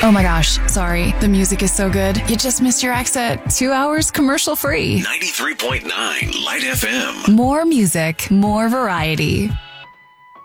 Oh my gosh, sorry. The music is so good. You just missed your exit. 2 hours commercial free. 93.9 Light FM. More music, more variety.